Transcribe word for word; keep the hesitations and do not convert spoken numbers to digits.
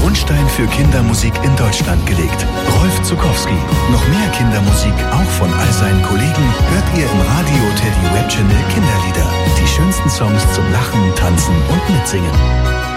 Grundstein für Kindermusik in Deutschland gelegt. Rolf Zuckowski. Noch mehr Kindermusik, auch von all seinen Kollegen, hört ihr im Radio Teddy Web Channel Kinderlieder. Die schönsten Songs zum Lachen, Tanzen und Mitsingen.